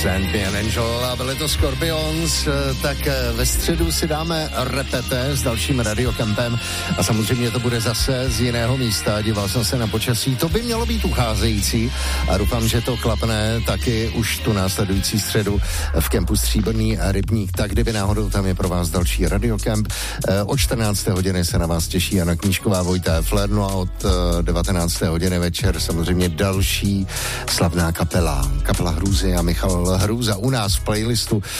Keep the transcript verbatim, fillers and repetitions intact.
Sandman Angel a byli to Scorpions, tak ve středu si dáme repete s dalším radiokampem a samozřejmě to bude zase z jiného místa. Díval jsem se na počasí, to by mělo být ucházející a doufám, že to klapne taky už tu následující středu v kempu Stříbrný rybník. Tak kdyby náhodou tam je pro vás další radiokemp. Od čtrnácté hodiny se na vás těší Jana Knížková, Vojta Flerno a od devatenácté hodiny večer samozřejmě další slavná kapela. Kapela Hrůzy a Michal Hrůza u nás v playlistu